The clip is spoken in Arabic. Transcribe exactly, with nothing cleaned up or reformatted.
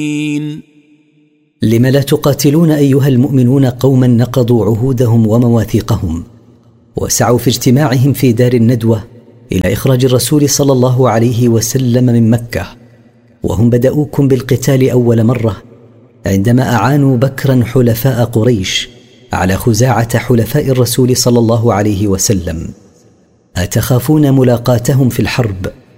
لم لا تقاتلون أيها المؤمنون قوما نقضوا عهودهم ومواثيقهم وسعوا في اجتماعهم في دار الندوة إلى إخراج الرسول صلى الله عليه وسلم من مكة، وهم بدأوكم بالقتال أول مرة عندما أعانوا بكرا حلفاء قريش على خزاعة حلفاء الرسول صلى الله عليه وسلم. أتخافون ملاقاتهم في الحرب